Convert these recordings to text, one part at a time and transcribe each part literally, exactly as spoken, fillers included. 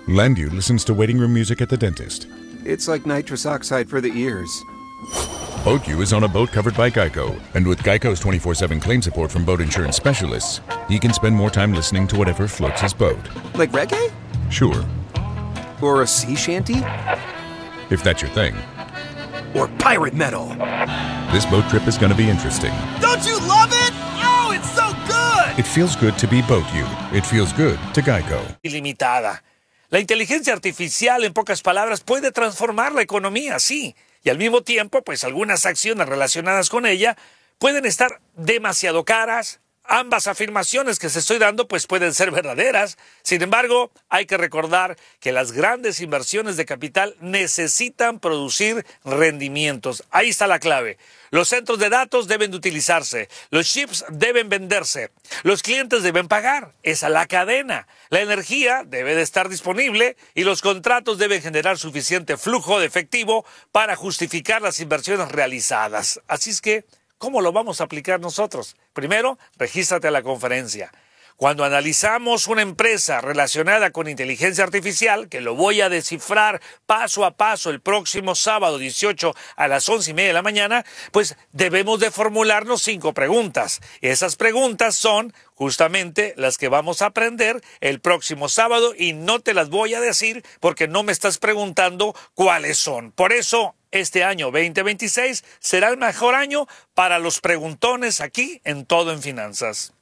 Landu listens to waiting room music at the dentist. It's like nitrous oxide for the ears. BoatU is on a boat covered by Geico, and with Geico's twenty-four seven claim support from boat insurance specialists, he can spend more time listening to whatever floats his boat. Like reggae? Sure, Or a sea shanty? if that's your thing. Or pirate metal? This boat trip is going to be interesting. Don't you love it? Oh, it's so good! It feels good to be BoatU. It feels good to Geico. Ilimitada. La inteligencia artificial, en pocas palabras, puede transformar la economía, sí. Y al mismo tiempo, pues algunas acciones relacionadas con ella pueden estar demasiado caras. Ambas afirmaciones que se estoy dando pues pueden ser verdaderas. Sin embargo, hay que recordar que las grandes inversiones de capital necesitan producir rendimientos. Ahí está la clave. Los centros de datos deben de utilizarse, los chips deben venderse, los clientes deben pagar. Esa es la cadena. La energía debe de estar disponible y los contratos deben generar suficiente flujo de efectivo para justificar las inversiones realizadas. Así es que, ¿cómo lo vamos a aplicar nosotros? Primero, regístrate a la conferencia. Cuando analizamos una empresa relacionada con inteligencia artificial, que lo voy a descifrar paso a paso el próximo sábado dieciocho a las once y media de la mañana, pues debemos de formularnos cinco preguntas. Esas preguntas son justamente las que vamos a aprender el próximo sábado y no te las voy a decir porque no me estás preguntando cuáles son. Por eso, este año veinte veintiséis será el mejor año para los preguntones aquí en Todo en Finanzas.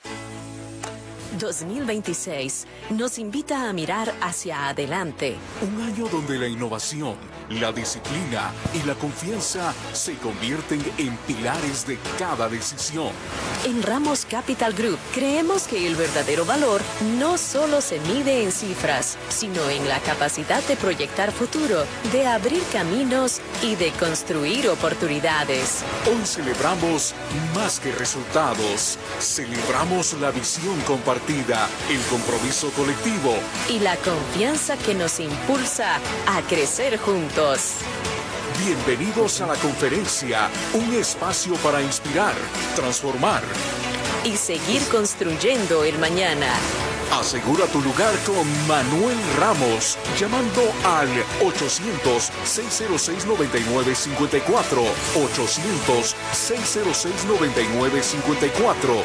dos mil veintiséis nos invita a mirar hacia adelante. Un año donde la innovación, la disciplina y la confianza se convierten en pilares de cada decisión. En Ramos Capital Group creemos que el verdadero valor no solo se mide en cifras, sino en la capacidad de proyectar futuro, de abrir caminos y de construir oportunidades. Hoy celebramos más que resultados. Celebramos la visión compartida, el compromiso colectivo Y la confianza que nos impulsa a crecer juntos. Bienvenidos a la conferencia, un espacio para inspirar, transformar. Y seguir construyendo el mañana. Asegura tu lugar con Manuel Ramos, llamando al ochocientos, seiscientos seis, noventa y nueve cincuenta y cuatro, ochocientos, seiscientos seis, noventa y nueve cincuenta y cuatro.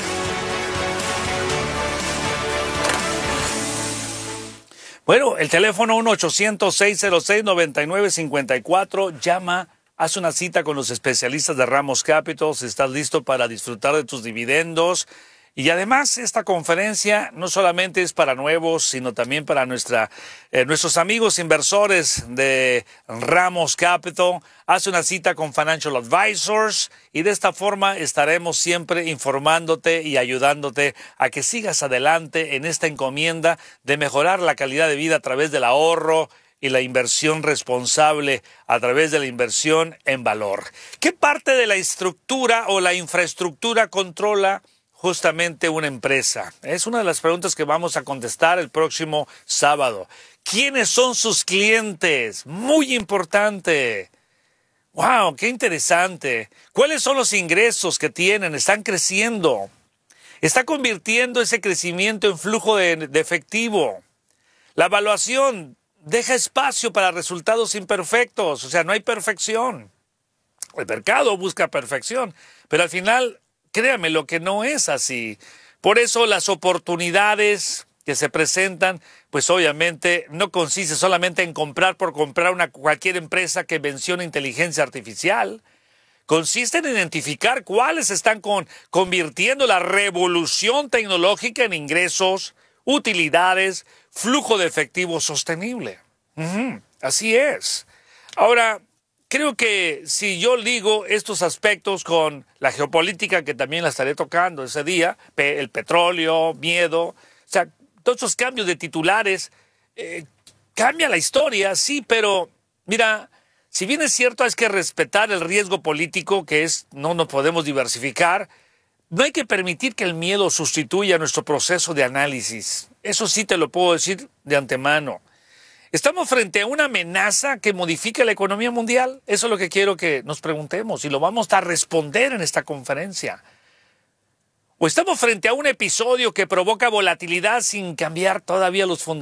Bueno, el teléfono uno ochocientos, seiscientos seis, noventa y nueve cincuenta y cuatro, llama, haz una cita con los especialistas de Ramos Capital si estás listo para disfrutar de tus dividendos. Y además esta conferencia no solamente es para nuevos, sino también para nuestra, eh, nuestros amigos inversores de Ramos Capital. Haz una cita con Financial Advisors y de esta forma estaremos siempre informándote y ayudándote a que sigas adelante en esta encomienda de mejorar la calidad de vida a través del ahorro y la inversión responsable a través de la inversión en valor. ¿Qué parte de la estructura o la infraestructura controla justamente una empresa? Es una de las preguntas que vamos a contestar el próximo sábado. ¿Quiénes son sus clientes? Muy importante. ¡Wow! ¡Qué interesante! ¿Cuáles son los ingresos que tienen? ¿Están creciendo? ¿Está convirtiendo ese crecimiento en flujo de, de efectivo? La evaluación deja espacio para resultados imperfectos. O sea, no hay perfección. El mercado busca perfección, pero al final, créame, lo que no es así. Por eso las oportunidades que se presentan, pues obviamente no consiste solamente en comprar por comprar una cualquier empresa que mencione inteligencia artificial. Consiste en identificar cuáles están con, convirtiendo la revolución tecnológica en ingresos, utilidades, flujo de efectivo sostenible. Uh-huh. Así es. Ahora, creo que si yo ligo estos aspectos con la geopolítica, que también la estaré tocando ese día, el petróleo, miedo, o sea, todos esos cambios de titulares, eh, cambia la historia, sí, pero mira, si bien es cierto, hay que respetar el riesgo político, que es no nos podemos diversificar, no hay que permitir que el miedo sustituya nuestro proceso de análisis. Eso sí te lo puedo decir de antemano. ¿Estamos frente a una amenaza que modifique la economía mundial? Eso es lo que quiero que nos preguntemos y lo vamos a responder en esta conferencia. ¿O estamos frente a un episodio que provoca volatilidad sin cambiar todavía los fundamentos?